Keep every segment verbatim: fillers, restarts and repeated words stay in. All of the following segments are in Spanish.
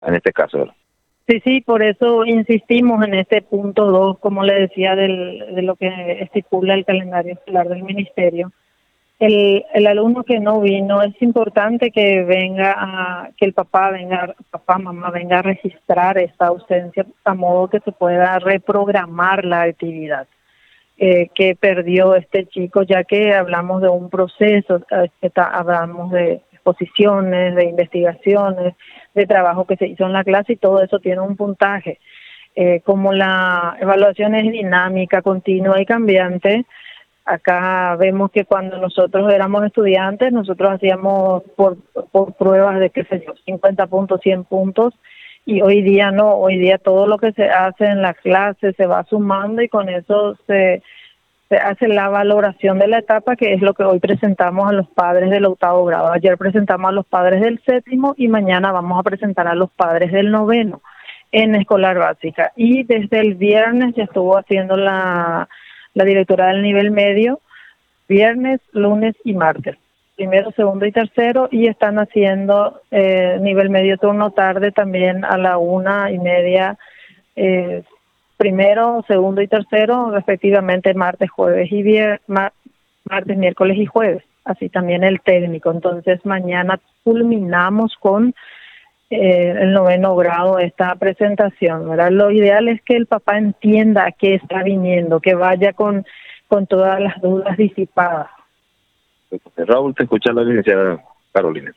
en este caso, ¿verdad? Sí, sí, por eso insistimos en este punto dos, como le decía, del, de lo que estipula el calendario escolar del ministerio. El, el alumno que no vino, es importante que venga, a, que el papá venga, papá, mamá venga a registrar esta ausencia, a modo que se pueda reprogramar la actividad eh, que perdió este chico, ya que hablamos de un proceso, eh, está, hablamos de exposiciones, de investigaciones, de trabajo que se hizo en la clase y todo eso tiene un puntaje. Eh, como la evaluación es dinámica, continua y cambiante, acá vemos que cuando nosotros éramos estudiantes, nosotros hacíamos por, por pruebas de, qué sé yo, cincuenta puntos, cien puntos, y hoy día no, hoy día todo lo que se hace en la clase se va sumando y con eso se, se hace la valoración de la etapa, que es lo que hoy presentamos a los padres del octavo grado. Ayer presentamos a los padres del séptimo y mañana vamos a presentar a los padres del noveno en escolar básica. Y desde el viernes ya estuvo haciendo la, la directora del nivel medio, viernes, lunes y martes. Primero, segundo y tercero, y están haciendo eh, nivel medio turno tarde también a la una y media, eh, primero, segundo y tercero, respectivamente martes, jueves y viernes, mar, martes, miércoles y jueves, así también el técnico. Entonces mañana culminamos con eh, el noveno grado esta presentación, ¿verdad? Lo ideal es que el papá entienda a qué está viniendo, que vaya con, con todas las dudas disipadas. Raúl, te escucha la licenciada Carolina.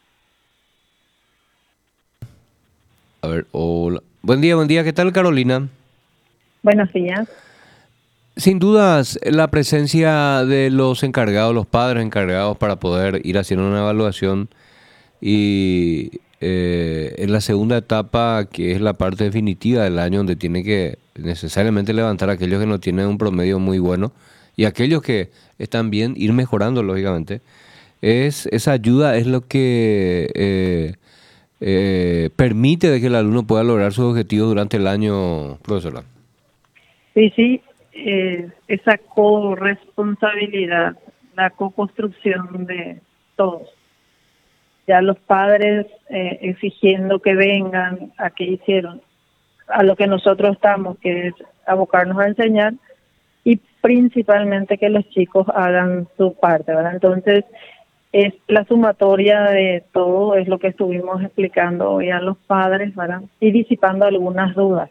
A ver, hola. Buen día, buen día. ¿Qué tal, Carolina? Buenos días. Sin dudas, la presencia de los encargados, los padres encargados para poder ir haciendo una evaluación y eh, en la segunda etapa, que es la parte definitiva del año, donde tiene que necesariamente levantar a aquellos que no tienen un promedio muy bueno y aquellos que están bien, ir mejorando, lógicamente. Es, esa ayuda es lo que eh, eh, permite de que el alumno pueda lograr sus objetivos durante el año, profesora. Sí, sí, eh, esa corresponsabilidad, la co-construcción de todos. Ya los padres eh, exigiendo que vengan a qué hicieron, a lo que nosotros estamos, que es abocarnos a enseñar, y principalmente que los chicos hagan su parte, ¿verdad? Entonces, es la sumatoria de todo, es lo que estuvimos explicando hoy a los padres, ¿verdad? Y disipando algunas dudas.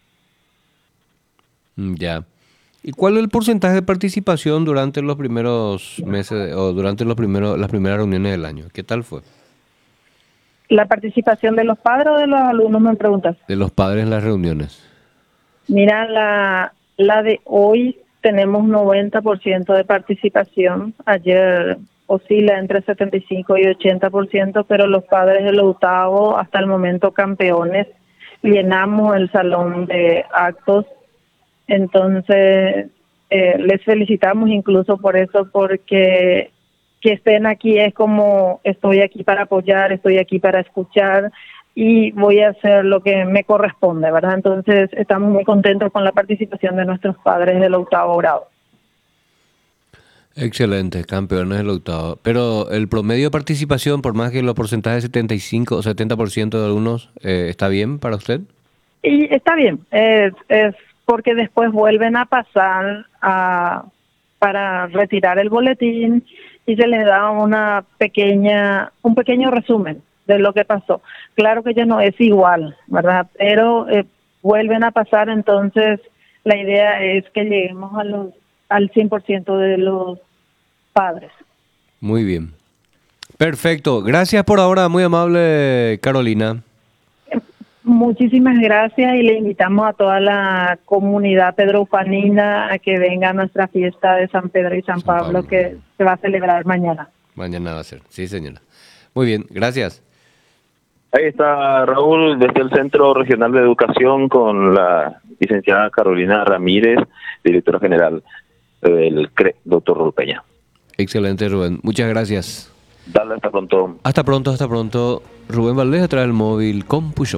Ya. ¿Y cuál es el porcentaje de participación durante los primeros meses o durante los primeros las primeras reuniones del año? ¿Qué tal fue? ¿La participación de los padres o de los alumnos, me preguntas? De los padres en las reuniones. Mira, la, la de hoy tenemos noventa por ciento de participación. Ayer oscila entre setenta y cinco y ochenta por ciento, pero los padres del octavo, hasta el momento campeones, llenamos el salón de actos. Entonces, eh, les felicitamos incluso por eso, porque que estén aquí es como estoy aquí para apoyar, estoy aquí para escuchar y voy a hacer lo que me corresponde, ¿verdad? Entonces, estamos muy contentos con la participación de nuestros padres del octavo grado. Excelente, campeones del octavo. Pero el promedio de participación, por más que los porcentajes setenta y cinco o setenta por ciento de alumnos, eh, ¿está bien para usted? Y está bien, es, es porque después vuelven a pasar a, para retirar el boletín y se les da una pequeña, un pequeño resumen de lo que pasó. Claro que ya no es igual, ¿verdad? Pero eh, vuelven a pasar, entonces la idea es que lleguemos a los, al cien por ciento de los padres. Muy bien. Perfecto. Gracias por ahora, muy amable, Carolina. Muchísimas gracias y le invitamos a toda la comunidad pedroufanina a que venga a nuestra fiesta de San Pedro y San, San Pablo, Pablo, que se va a celebrar mañana. Mañana va a ser, sí señora. Muy bien, gracias. Ahí está Raúl desde el Centro Regional de Educación con la licenciada Carolina Ramírez, directora general del C R E, doctor Rubén Peña. Excelente, Rubén. Muchas gracias. Dale, hasta pronto. Hasta pronto, hasta pronto. Rubén Valdés a través del móvil CompuShop.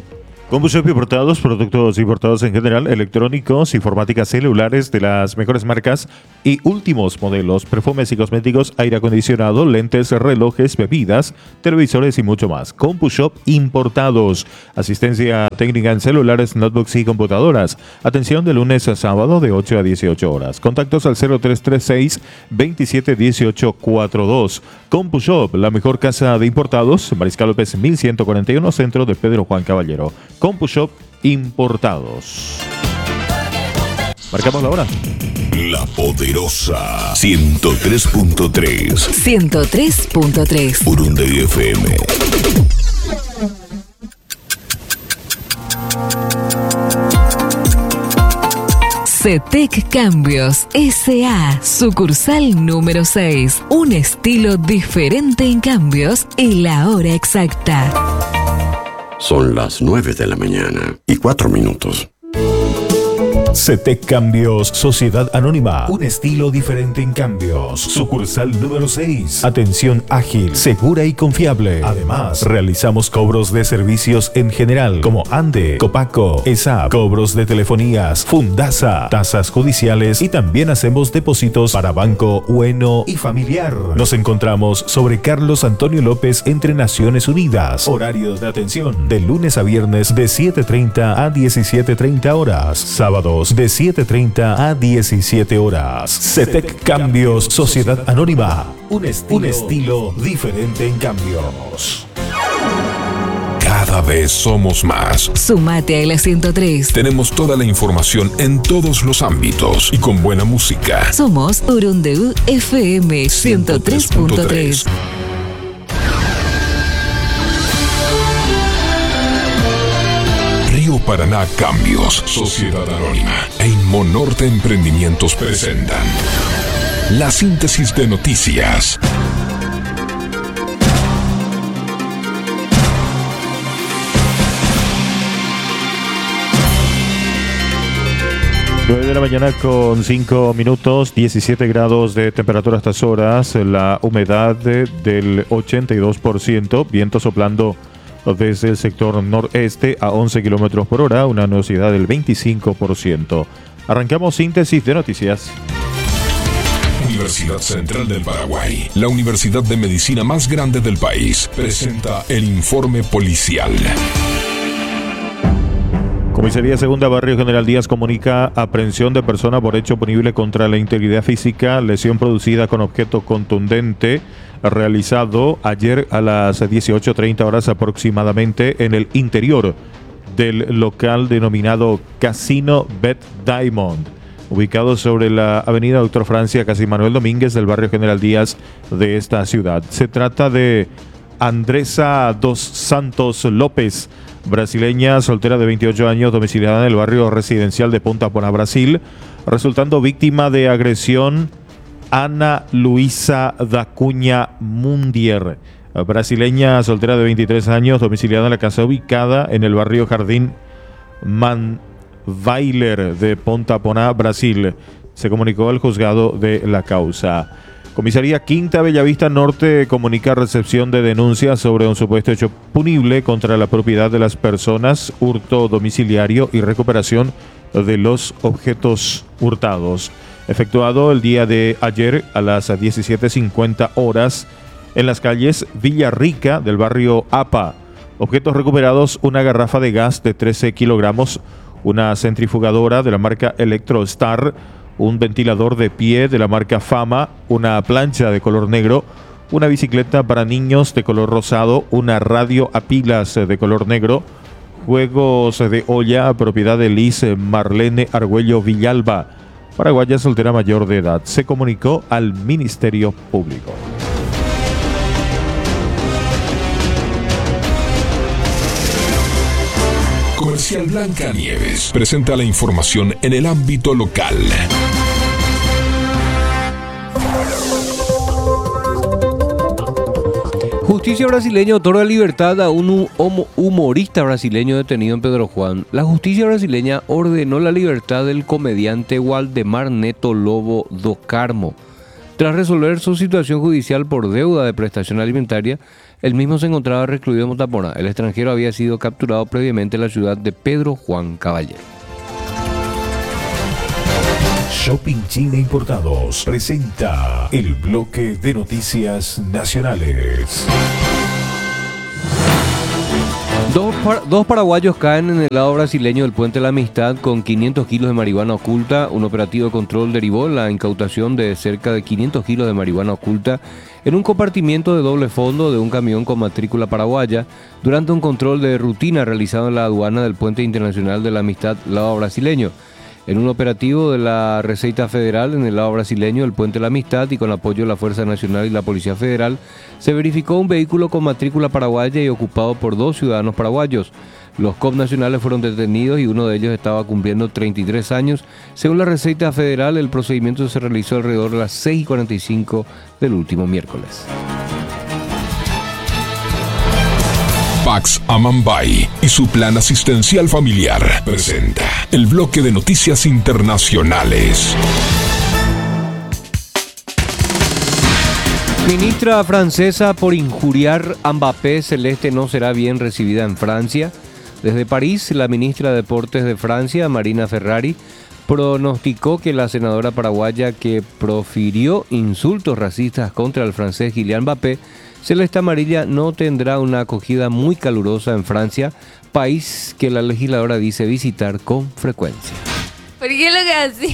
CompuShop Importados, productos importados en general, electrónicos, informática, celulares de las mejores marcas y últimos modelos, perfumes y cosméticos, aire acondicionado, lentes, relojes, bebidas, televisores y mucho más. CompuShop Importados, asistencia técnica en celulares, notebooks y computadoras. Atención de lunes a sábado de ocho a dieciocho horas. Contactos al cero tres tres seis, veintisiete dieciocho cuarenta y dos. CompuShop, la mejor casa de importados, Mariscal López mil ciento cuarenta y uno, centro de Pedro Juan Caballero. CompuShop Importados. Marcamos la hora. La Poderosa ciento tres punto tres. ciento tres punto tres. Urunday F M. CETEC Cambios S A, sucursal número seis. Un estilo diferente en cambios y la hora exacta. Son las nueve de la mañana y cuatro minutos. CETEC Cambios, Sociedad Anónima. Un estilo diferente en cambios. Sucursal número seis. Atención ágil, segura y confiable. Además, realizamos cobros de servicios en general, como ANDE, Copaco, E S A P, cobros de telefonías, Fundasa, tasas judiciales y también hacemos depósitos para banco, bueno y familiar. Nos encontramos sobre Carlos Antonio López entre Naciones Unidas. Horarios de atención de lunes a viernes de siete treinta a diecisiete treinta horas. Sábados de siete treinta a diecisiete horas. CETEC Cambios, Sociedad Anónima. Un estilo, un estilo diferente en cambios. Cada vez somos más. Sumate a la ciento tres. Tenemos toda la información en todos los ámbitos y con buena música. Somos Urunday F M ciento tres punto tres. Río Paraná Cambios, Sociedad Anónima e Inmonorte Emprendimientos presentan la síntesis de noticias. nueve de la mañana con cinco minutos, diecisiete grados de temperatura a estas horas, la humedad de, del ochenta y dos por ciento, viento soplando desde el sector noreste a once kilómetros por hora, una nubosidad del veinticinco por ciento. Arrancamos síntesis de noticias. Universidad Central del Paraguay, la universidad de medicina más grande del país, presenta el informe policial. Comisaría Segunda Barrio General Díaz comunica aprehensión de persona por hecho punible contra la integridad física, lesión producida con objeto contundente, realizado ayer a las dieciocho treinta horas aproximadamente en el interior del local denominado Casino Bet Diamond, ubicado sobre la avenida Doctor Francia, casi Manuel Domínguez del barrio General Díaz de esta ciudad. Se trata de Andresa dos Santos López, brasileña, soltera de veintiocho años, domiciliada en el barrio residencial de Punta Pona, Brasil, resultando víctima de agresión Ana Luisa da Cunha Mundier, brasileña, soltera de veintitrés años, domiciliada en la casa ubicada en el barrio Jardín Manweiler de Punta Pona, Brasil. Se comunicó al juzgado de la causa. Comisaría Quinta Bellavista Norte comunica recepción de denuncias sobre un supuesto hecho punible contra la propiedad de las personas, hurto domiciliario y recuperación de los objetos hurtados, efectuado el día de ayer a las diecisiete cincuenta horas en las calles Villarrica del barrio APA. Objetos recuperados: una garrafa de gas de trece kilogramos, una centrifugadora de la marca Electrostar, un ventilador de pie de la marca Fama, una plancha de color negro, una bicicleta para niños de color rosado, una radio a pilas de color negro, juegos de olla propiedad de Liz Marlene Argüello Villalba, paraguaya, soltera, mayor de edad. Se comunicó al Ministerio Público. Comercial Blanca Nieves presenta la información en el ámbito local. Justicia brasileña otorga libertad a un humorista brasileño detenido en Pedro Juan. La justicia brasileña ordenó la libertad del comediante Waldemar Neto Lobo do Carmo, tras resolver su situación judicial por deuda de prestación alimentaria El mismo se encontraba recluido en Motapona. El extranjero había sido capturado previamente en la ciudad de Pedro Juan Caballero. Shopping China Importados presenta el bloque de noticias nacionales. Dos, par- dos paraguayos caen en el lado brasileño del Puente de la Amistad con quinientos kilos de marihuana oculta. Un operativo de control derivó la incautación de cerca de quinientos kilos de marihuana oculta en un compartimiento de doble fondo de un camión con matrícula paraguaya durante un control de rutina realizado en la aduana del Puente Internacional de la Amistad lado brasileño. En un operativo de la Receita Federal en el lado brasileño del Puente de la Amistad y con apoyo de la Fuerza Nacional y la Policía Federal, se verificó un vehículo con matrícula paraguaya y ocupado por dos ciudadanos paraguayos. Los C O P nacionales fueron detenidos y uno de ellos estaba cumpliendo treinta y tres años. Según la Receita Federal, el procedimiento se realizó alrededor de las seis y cuarenta y cinco del último miércoles. Pax Amambay y su plan asistencial familiar presenta el bloque de noticias internacionales. Ministra francesa por injuriar a Mbappé, Celeste no será bien recibida en Francia. Desde París, la ministra de Deportes de Francia, Marina Ferrari, pronosticó que la senadora paraguaya que profirió insultos racistas contra el francés Kylian Mbappé, Celeste Amarilla, no tendrá una acogida muy calurosa en Francia, país que la legisladora dice visitar con frecuencia. ¿Por qué lo que así?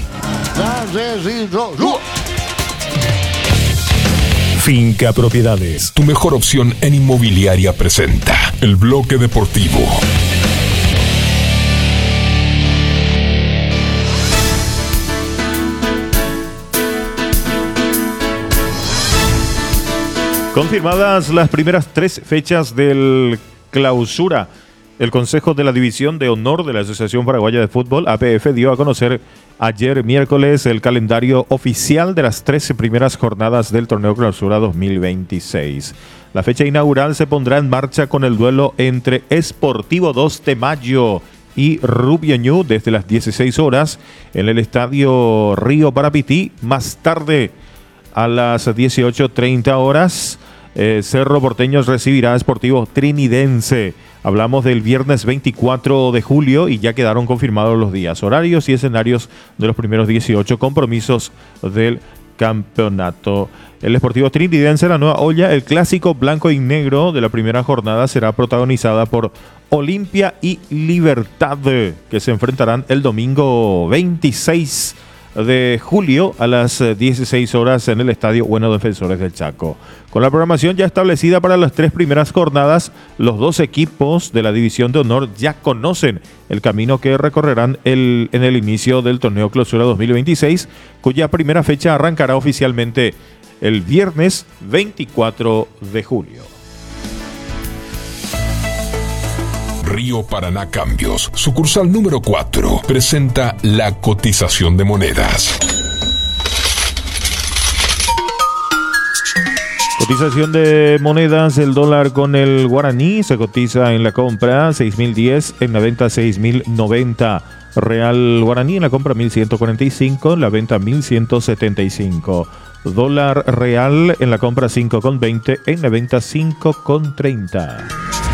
Finca Propiedades, tu mejor opción en inmobiliaria, presenta el bloque deportivo. Confirmadas las primeras tres fechas del clausura, el Consejo de la División de Honor de la Asociación Paraguaya de Fútbol, A P F, dio a conocer ayer miércoles el calendario oficial de las trece primeras jornadas del Torneo Clausura dos mil veintiséis. La fecha inaugural se pondrá en marcha con el duelo entre Sportivo dos de Mayo y Rubio Ñu desde las dieciséis horas en el Estadio Río Parapití. Más tarde, a las dieciocho treinta horas, eh, Cerro Porteño recibirá a Sportivo Trinidense. Hablamos del viernes veinticuatro de julio y ya quedaron confirmados los días, horarios y escenarios de los primeros dieciocho compromisos del campeonato. El Sportivo Trinidense, la nueva olla, el clásico blanco y negro de la primera jornada, será protagonizada por Olimpia y Libertad, que se enfrentarán el domingo veintiséis de julio a las dieciséis horas en el Estadio Buenos Defensores del Chaco. Con la programación ya establecida para las tres primeras jornadas, los dos equipos de la División de Honor ya conocen el camino que recorrerán el, en el inicio del Torneo Clausura dos mil veintiséis, cuya primera fecha arrancará oficialmente el viernes veinticuatro de julio. Río Paraná Cambios, sucursal número cuatro, presenta la cotización de monedas. Cotización de monedas: el dólar con el guaraní se cotiza en la compra seis mil diez, en la venta seis mil noventa. Real guaraní en la compra mil ciento cuarenta y cinco, en la venta mil ciento setenta y cinco. Dólar real en la compra cinco con veinte, en la venta cinco con treinta.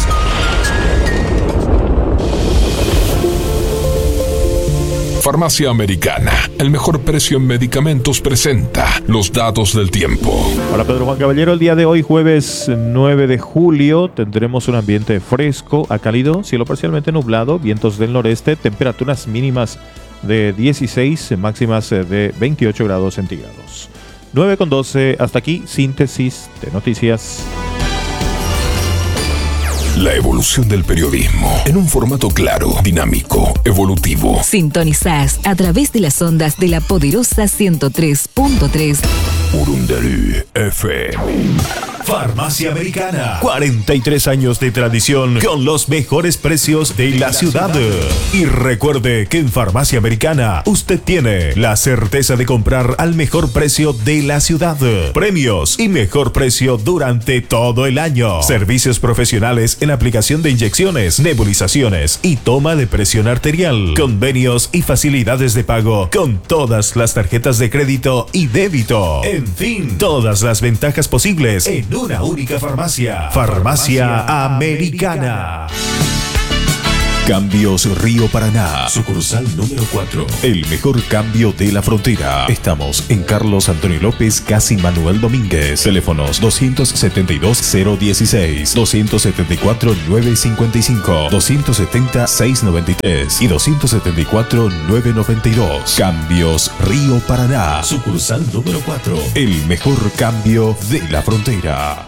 Farmacia Americana, el mejor precio en medicamentos, presenta los datos del tiempo. Hola Pedro Juan Caballero, el día de hoy, jueves nueve de julio, tendremos un ambiente fresco a cálido, cielo parcialmente nublado, vientos del noreste, temperaturas mínimas de dieciséis, máximas de veintiocho grados centígrados. nueve con doce, hasta aquí, síntesis de noticias. La evolución del periodismo en un formato claro, dinámico, evolutivo. Sintonizás a través de las ondas de la poderosa ciento tres punto tres. Urundarú F M. Farmacia Americana. cuarenta y tres años de tradición con los mejores precios de la ciudad. Y recuerde que en Farmacia Americana usted tiene la certeza de comprar al mejor precio de la ciudad. Premios y mejor precio durante todo el año. Servicios profesionales en aplicación de inyecciones, nebulizaciones y toma de presión arterial. Convenios y facilidades de pago con todas las tarjetas de crédito y débito. En fin, todas las ventajas posibles en una única farmacia. Farmacia Americana. Cambios Río Paraná, sucursal número cuatro. El mejor cambio de la frontera. Estamos en Carlos Antonio López, casi Manuel Domínguez. Teléfonos doscientos setenta y dos cero dieciséis, doscientos setenta y cuatro nueve cincuenta y cinco, doscientos setenta seiscientos noventa y tres y doscientos setenta y cuatro nueve noventa y dos. Cambios Río Paraná, sucursal número cuatro. El mejor cambio de la frontera.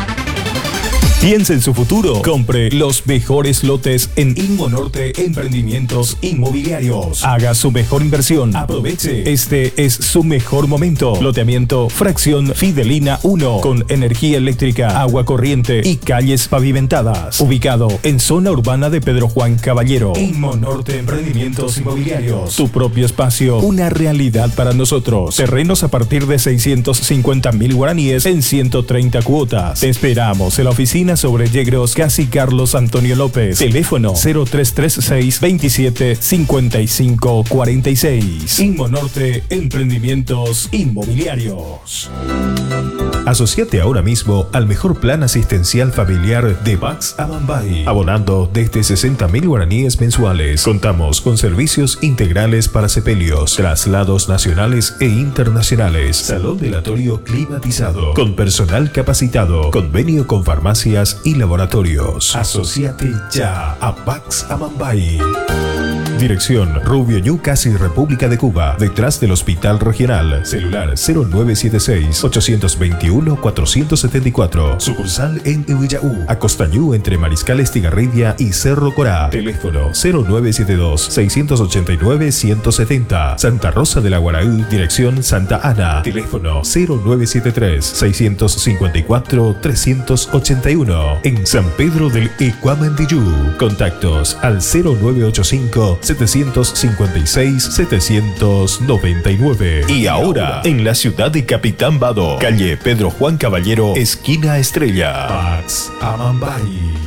Piensa en su futuro. Compre los mejores lotes en Inmonorte Emprendimientos Inmobiliarios. Haga su mejor inversión. Aproveche. Este es su mejor momento. Loteamiento Fracción Fidelina uno con energía eléctrica, agua corriente y calles pavimentadas. Ubicado en zona urbana de Pedro Juan Caballero. Inmonorte Emprendimientos Inmobiliarios. Tu propio espacio. Una realidad para nosotros. Terrenos a partir de seiscientos cincuenta mil guaraníes en ciento treinta cuotas. Te esperamos en la oficina sobre Yegros, casi Carlos Antonio López. Teléfono cero tres tres seis veintisiete cincuenta y cinco cuarenta y seis. Inmonorte Emprendimientos Inmobiliarios. Asociate ahora mismo al mejor plan asistencial familiar de Bax Amambay, abonando desde sesenta mil guaraníes mensuales. Contamos con servicios integrales para sepelios, traslados nacionales e internacionales, salón velatorio climatizado, con personal capacitado, convenio con farmacias y laboratorios. Asociate ya a Bax Amambay. Dirección Rubio Ñu, casi República de Cuba, detrás del Hospital Regional. Celular cero nueve siete seis, ocho dos uno, cuatro siete cuatro. Sucursal en Ehuillaú, Acostañú, entre Mariscal Estigarribia y Cerro Corá. Teléfono cero nueve siete dos, seis ocho nueve, uno siete cero. Santa Rosa de la Guaraú, dirección Santa Ana. Teléfono cero nueve siete tres, seis cinco cuatro, tres ocho uno. En San Pedro del Ecuamendillú. Contactos al cero nueve ocho cinco, siete cinco seis, siete nueve nueve. Y ahora, en la ciudad de Capitán Bado, calle Pedro Juan Caballero, esquina Estrella. Bax Amambay.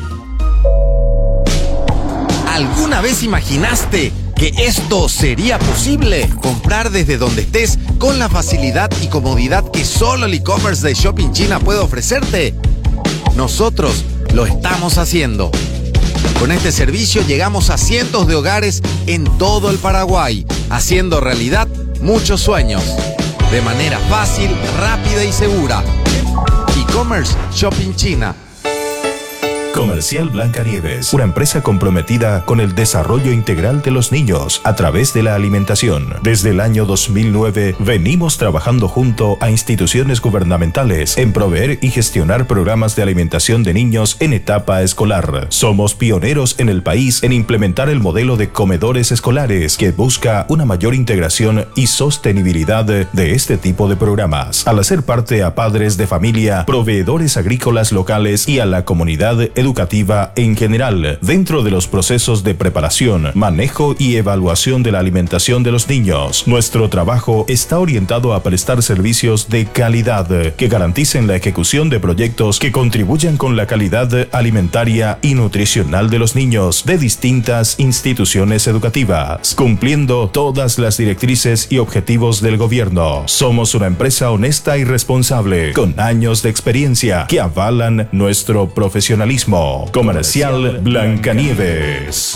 ¿Alguna vez imaginaste que esto sería posible? Comprar desde donde estés con la facilidad y comodidad que solo el e-commerce de Shopping China puede ofrecerte. Nosotros lo estamos haciendo. Con este servicio llegamos a cientos de hogares en todo el Paraguay, haciendo realidad muchos sueños, de manera fácil, rápida y segura. E-commerce Shopping China. Comercial Blancanieves, una empresa comprometida con el desarrollo integral de los niños a través de la alimentación. Desde el año dos mil nueve venimos trabajando junto a instituciones gubernamentales en proveer y gestionar programas de alimentación de niños en etapa escolar. Somos pioneros en el país en implementar el modelo de comedores escolares que busca una mayor integración y sostenibilidad de este tipo de programas, al hacer parte a padres de familia, proveedores agrícolas locales y a la comunidad educativa en general, dentro de los procesos de preparación, manejo y evaluación de la alimentación de los niños. Nuestro trabajo está orientado a prestar servicios de calidad que garanticen la ejecución de proyectos que contribuyan con la calidad alimentaria y nutricional de los niños de distintas instituciones educativas, cumpliendo todas las directrices y objetivos del gobierno. Somos una empresa honesta y responsable, con años de experiencia que avalan nuestro profesionalismo. Comercial Blancanieves.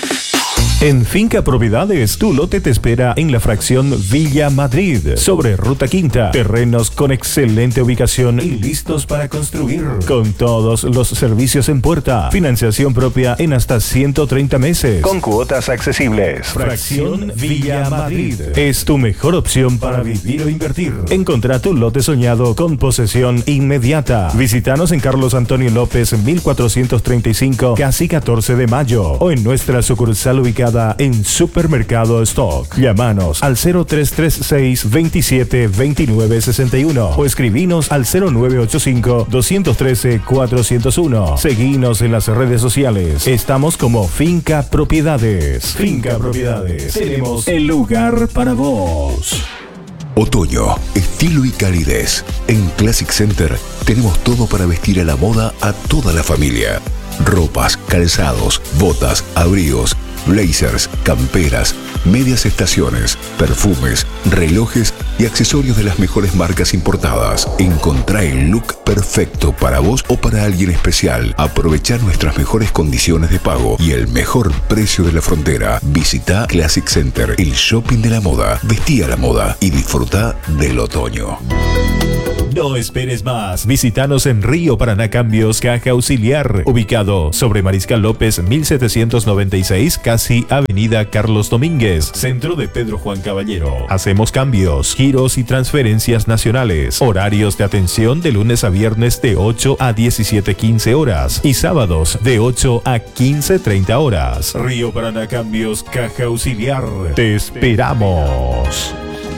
En Finca Propiedades, tu lote te espera en la fracción Villa Madrid, sobre Ruta Quinta. Terrenos con excelente ubicación y listos para construir, con todos los servicios en puerta. Financiación propia en hasta ciento treinta meses, con cuotas accesibles. Fracción Villa Madrid es tu mejor opción para vivir o invertir. Encontrá tu lote soñado con posesión inmediata. Visítanos en Carlos Antonio López, mil cuatrocientos treinta y cinco, casi catorce de mayo, o en nuestra sucursal ubicada en Supermercado Stock. Llámanos al cero tres tres seis, veintisiete, veintinueve sesenta y uno o escribinos al cero nueve ocho cinco, dos uno tres, cuatro cero uno. Seguinos en las redes sociales. Estamos como Finca Propiedades. Finca Propiedades. Tenemos el lugar para vos. Otoño, estilo y calidez. En Classic Center tenemos todo para vestir a la moda a toda la familia. ropas, calzados, botas, abrigos, blazers, camperas, medias estaciones, perfumes, relojes y accesorios de las mejores marcas importadas. Encontrá el look perfecto para vos o para alguien especial. Aprovechá nuestras mejores condiciones de pago y el mejor precio de la frontera. Visita Classic Center, el shopping de la moda. Vestí a la moda y disfruta del otoño. No esperes más. Visítanos en Río Paraná Cambios, Caja Auxiliar, ubicado sobre Mariscal López mil setecientos noventa y seis, casi Avenida Carlos Domínguez, centro de Pedro Juan Caballero. Hacemos cambios, giros y transferencias nacionales. Horarios de atención de lunes a viernes de ocho a diecisiete quince horas y sábados de ocho a quince treinta horas. Río Paraná Cambios, Caja Auxiliar. Te esperamos.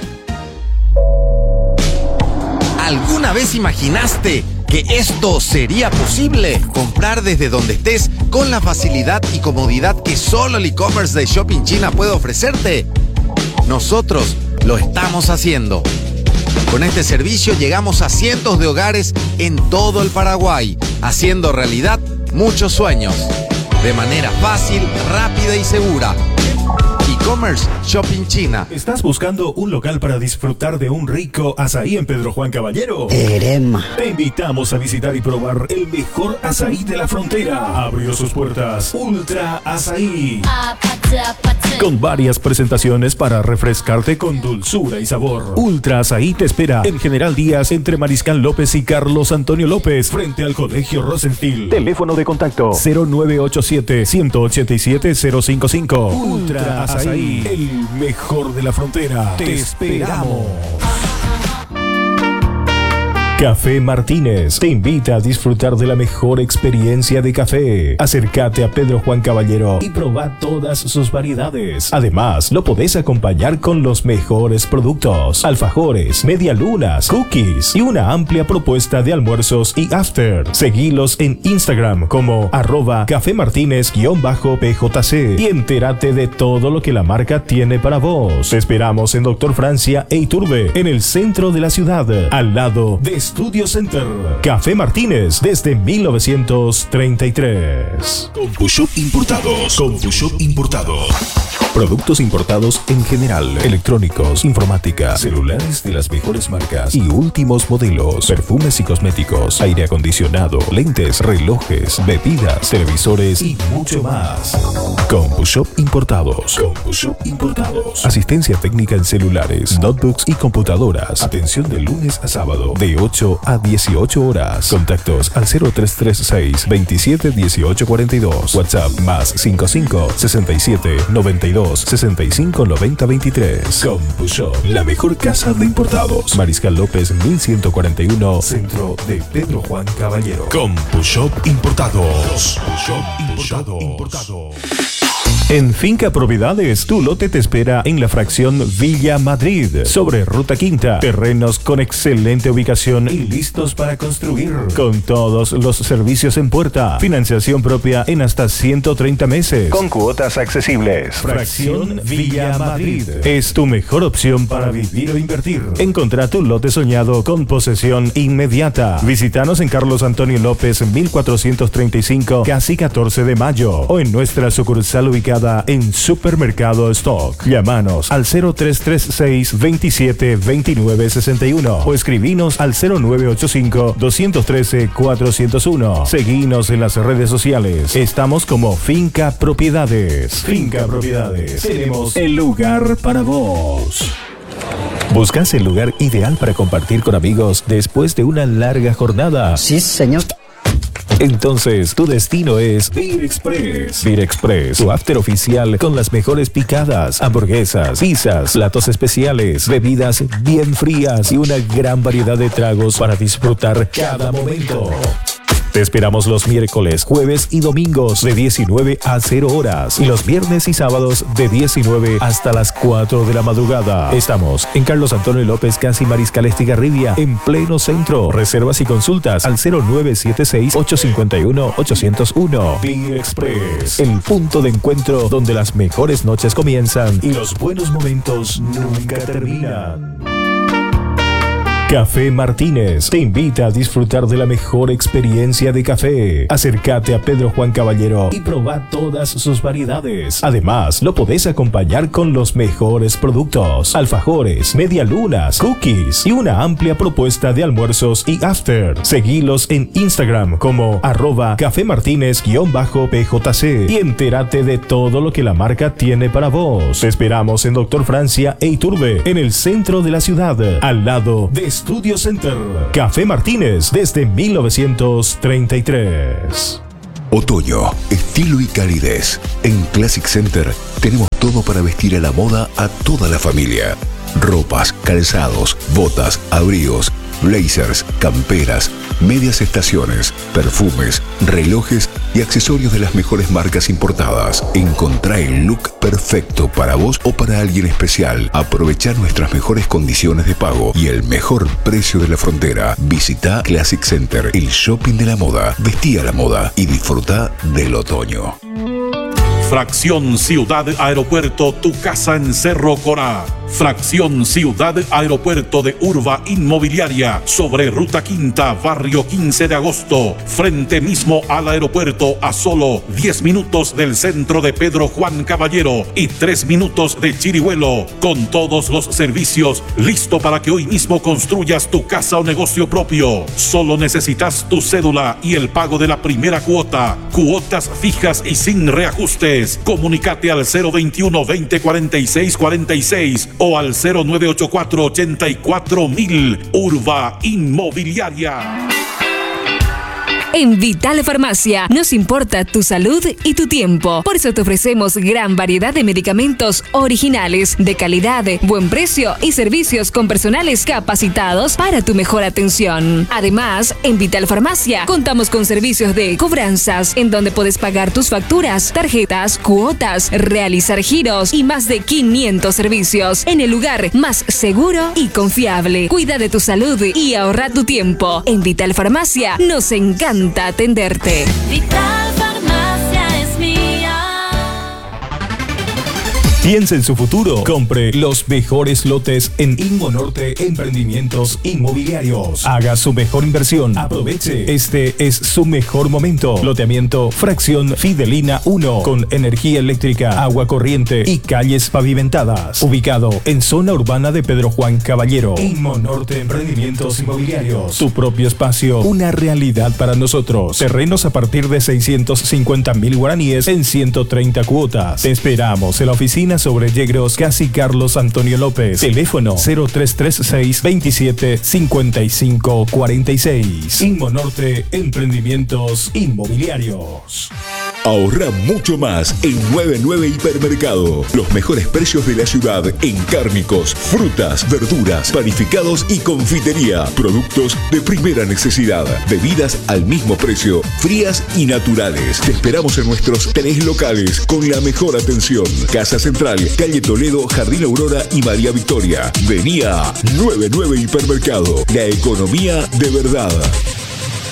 ¿Alguna vez imaginaste que esto sería posible? Comprar desde donde estés con la facilidad y comodidad que solo el e-commerce de Shopping China puede ofrecerte. Nosotros lo estamos haciendo. Con este servicio llegamos a cientos de hogares en todo el Paraguay, haciendo realidad muchos sueños. De manera fácil, rápida y segura. E-commerce Shopping China. ¿Estás buscando un local para disfrutar de un rico azaí en Pedro Juan Caballero? Erema. Te invitamos a visitar y probar el mejor azaí de la frontera. Abrió sus puertas Ultra Azaí, con varias presentaciones para refrescarte con dulzura y sabor. Ultra Azaí te espera en General Díaz, entre Mariscal López y Carlos Antonio López, frente al Colegio Rosenfield. Teléfono de contacto cero nueve ocho siete, uno ocho siete, cero cinco cinco. Ultra Azaí, el mejor de la frontera. Te esperamos. Café Martínez te invita a disfrutar de la mejor experiencia de café. Acércate a Pedro Juan Caballero y probá todas sus variedades. Además, lo podés acompañar con los mejores productos: alfajores, medialunas, cookies y una amplia propuesta de almuerzos y after. Seguilos en Instagram como arroba Café Martínez-P J C y entérate de todo lo que la marca tiene para vos. Te esperamos en Doctor Francia e Iturbe, en el centro de la ciudad, al lado de Studio Center. Café Martínez desde mil novecientos treinta y tres. CompuShop Importados. CompuShop Importados. Productos importados en general, electrónicos, informática, celulares de las mejores marcas y últimos modelos, perfumes y cosméticos, aire acondicionado, lentes, relojes, bebidas, televisores y mucho más. CompuShop Importados. CompuShop Importados. Asistencia técnica en celulares, notebooks y computadoras. Atención de lunes a sábado de ocho a dieciocho horas. Contactos al cero tres tres seis, veintisiete dieciocho cuarenta y dos. WhatsApp más cincuenta y cinco, sesenta y siete, noventa y dos, sesenta y cinco, noventa, veintitrés. CompuShop, la mejor casa de importados. Mariscal López mil ciento cuarenta y uno, centro de Pedro Juan Caballero. CompuShop Importados. CompuShop Importados. En Finca Propiedades, tu lote te espera en la fracción Villa Madrid, sobre Ruta Quinta. Terrenos con excelente ubicación y listos para construir, con todos los servicios en puerta. Financiación propia en hasta ciento treinta meses, con cuotas accesibles. Fracción Villa Madrid es tu mejor opción para vivir o invertir. Encontrá tu lote soñado con posesión inmediata. Visítanos en Carlos Antonio López mil cuatrocientos treinta y cinco, casi catorce de mayo, o en nuestra sucursal ubicada en Supermercado Stock. Llámanos al cero tres tres seis, veintisiete, veintinueve, sesenta y uno o escribinos al cero nueve ocho cinco, dos uno tres, cuatro cero uno. Seguinos en las redes sociales. Estamos como Finca Propiedades. Finca Propiedades. Tenemos el lugar para vos. ¿Buscas el lugar ideal para compartir con amigos después de una larga jornada? Sí, señor. Entonces, tu destino es Beer Express. Beer Express, tu after oficial con las mejores picadas, hamburguesas, pizzas, platos especiales, bebidas bien frías y una gran variedad de tragos para disfrutar cada momento. Te esperamos los miércoles, jueves y domingos de diecinueve a cero horas y los viernes y sábados de diecinueve hasta las cuatro de la madrugada. Estamos en Carlos Antonio López, casi Mariscal Estigarribia, en pleno centro. Reservas y consultas al cero nueve siete seis, ocho cinco uno, ocho cero uno. Beer Express, el punto de encuentro donde las mejores noches comienzan y los buenos momentos nunca terminan. Café Martínez te invita a disfrutar de la mejor experiencia de café. Acércate a Pedro Juan Caballero y probá todas sus variedades. Además, lo podés acompañar con los mejores productos: alfajores, medialunas, cookies y una amplia propuesta de almuerzos y after. Seguilos en Instagram como arroba Café Martínez-P J C y entérate de todo lo que la marca tiene para vos. Te esperamos en Doctor Francia e Iturbe, en el centro de la ciudad, al lado de Studio Center. Café Martínez desde mil novecientos treinta y tres. Otoño, estilo y calidez. En Classic Center tenemos todo para vestir a la moda a toda la familia. Ropas, calzados, botas, abrigos, blazers, camperas, medias estaciones, perfumes, relojes y accesorios de las mejores marcas importadas. Encontrá el look perfecto para vos o para alguien especial. Aprovechá nuestras mejores condiciones de pago y el mejor precio de la frontera. Visita Classic Center, el shopping de la moda. Vestí a la moda y disfruta del otoño. Fracción Ciudad Aeropuerto, tu casa en Cerro Corá. Fracción Ciudad Aeropuerto de Urba Inmobiliaria, sobre Ruta Quinta, barrio quince de agosto, frente mismo al aeropuerto, a solo diez minutos del centro de Pedro Juan Caballero y tres minutos de Chirihuelo, con todos los servicios, listo para que hoy mismo construyas tu casa o negocio propio. Solo necesitas tu cédula y el pago de la primera cuota, cuotas fijas y sin reajustes. Comunícate al cero veintiuno, veinte, cuarenta y seis, cuarenta y seis o al cero nueve ochenta y cuatro, ochenta y cuatro mil. Urba Inmobiliaria. En Vital Farmacia nos importa tu salud y tu tiempo. Por eso te ofrecemos gran variedad de medicamentos originales, de calidad, buen precio y servicios con personales capacitados para tu mejor atención. Además, en Vital Farmacia contamos con servicios de cobranzas, en donde puedes pagar tus facturas, tarjetas, cuotas, realizar giros y más de quinientos servicios en el lugar más seguro y confiable. Cuida de tu salud y ahorra tu tiempo. En Vital Farmacia nos encanta atenderte. Vital Farmacia es mía. Piensa en su futuro. Compre los mejores lotes en Inmo Norte Emprendimientos Inmobiliarios. Haga su mejor inversión. Aproveche. Este es su mejor momento. Loteamiento Fracción Fidelina uno, con energía eléctrica, agua corriente y calles pavimentadas. Ubicado en zona urbana de Pedro Juan Caballero. Inmo Norte Emprendimientos Inmobiliarios. Tu propio espacio, una realidad para nosotros. Terrenos a partir de seiscientos cincuenta mil guaraníes en ciento treinta cuotas. Te esperamos en la oficina sobre Yegros, casi Carlos Antonio López. Teléfono cero tres tres seis, veintisiete, cincuenta y cinco, cuarenta y seis. Inmo Norte Emprendimientos Inmobiliarios. Ahorra mucho más en noventa y nueve Hipermercado. Los mejores precios de la ciudad en cárnicos, frutas, verduras, panificados y confitería. Productos de primera necesidad. Bebidas al mismo precio, frías y naturales. Te esperamos en nuestros tres locales con la mejor atención. Casa Central, calle Toledo, Jardín Aurora y María Victoria. Vení a noventa y nueve Hipermercado. La economía de verdad.